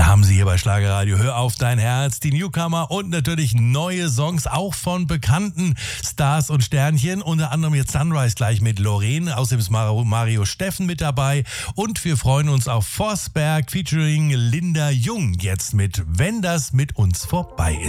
Da haben Sie hier bei Schlagerradio Hör auf dein Herz, die Newcomer und natürlich neue Songs, auch von bekannten Stars und Sternchen. Unter anderem jetzt Sunrise gleich mit Lorraine, außerdem ist Mario Steffen mit dabei. Und wir freuen uns auf Forsberg featuring Linda Jung jetzt mit Wenn das mit uns vorbei ist.